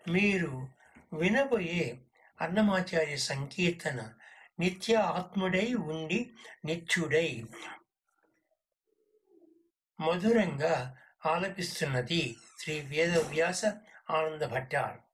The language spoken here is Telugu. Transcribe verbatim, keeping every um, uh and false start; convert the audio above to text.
మీరు వినబోయే అన్నమాచార్య సంకీర్తన నిత్య ఆత్ముడై ఉండి నిత్యుడై మధురంగా ఆలపిస్తున్నది శ్రీ వేదవ్యాస ఆనంద భట్టార్.